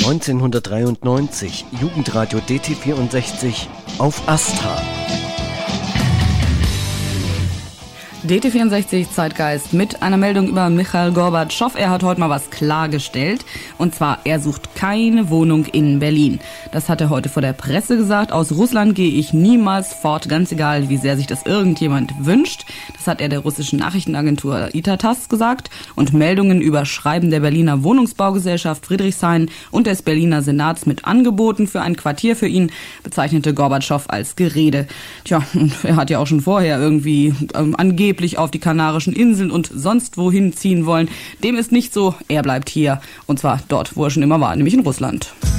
1993, Jugendradio DT64 auf Astra. DT64 Zeitgeist mit einer Meldung über Michail Gorbatschow. Er hat heute mal was klargestellt. Und zwar, er sucht keine Wohnung in Berlin. Das hat er heute vor der Presse gesagt. Aus Russland gehe ich niemals fort, ganz egal, wie sehr sich das irgendjemand wünscht. Das hat er der russischen Nachrichtenagentur ITA-TASS gesagt. Und Meldungen über Schreiben der Berliner Wohnungsbaugesellschaft Friedrichshain und des Berliner Senats mit Angeboten für ein Quartier für ihn bezeichnete Gorbatschow als Gerede. Tja, er hat ja auch schon vorher irgendwie angeblich auf die Kanarischen Inseln und sonst wohin ziehen wollen. Dem ist nicht so, er bleibt hier. Und zwar dort, wo er schon immer war, nämlich in Russland.